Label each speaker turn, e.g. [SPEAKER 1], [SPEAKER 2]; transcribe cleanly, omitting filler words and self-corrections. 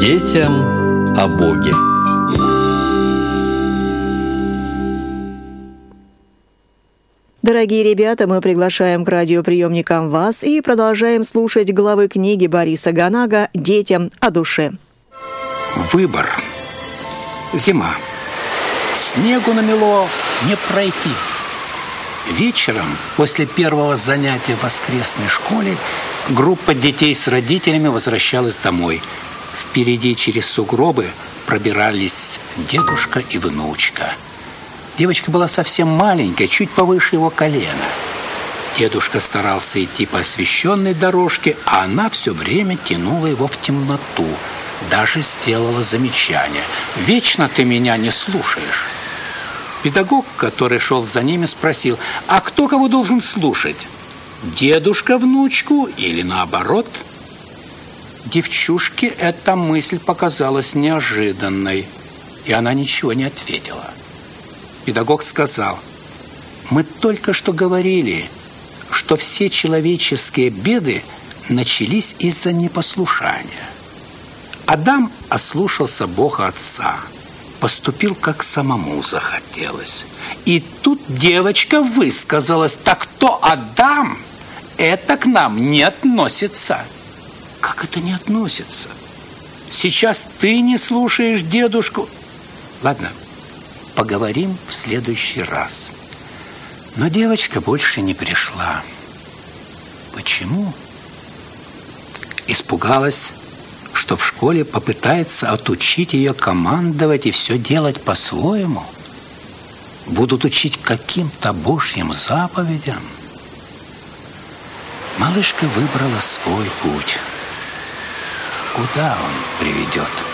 [SPEAKER 1] Детям о Боге.
[SPEAKER 2] Дорогие ребята, мы приглашаем к радиоприемникам вас и продолжаем слушать главы книги Бориса Ганага «Детям о душе».
[SPEAKER 3] Выбор. Зима. Снегу намело не пройти. Вечером, после первого занятия в воскресной школе, группа детей с родителями возвращалась домой. Впереди через сугробы пробирались дедушка и внучка. Девочка была совсем маленькая, чуть повыше его колена. Дедушка старался идти по освещенной дорожке, а она все время тянула его в темноту. Даже сделала замечание: «Вечно ты меня не слушаешь». Педагог, который шел за ними, спросил: «А кто кого должен слушать? Дедушка внучку или наоборот?» Девчушке эта мысль показалась неожиданной, и она ничего не ответила. Педагог сказал: «Мы только что говорили, что все человеческие беды начались из-за непослушания. Адам ослушался Бога Отца, поступил, как самому захотелось. И тут девочка высказалась: так то Адам, это к нам не относится». «Как это не относится? Сейчас ты не слушаешь дедушку». «Ладно, поговорим в следующий раз». Но девочка больше не пришла. Почему? Испугалась, что в школе попытается отучить ее командовать и все делать по-своему. Будут учить каким-то Божьим заповедям. Малышка выбрала свой путь. Куда он приведет?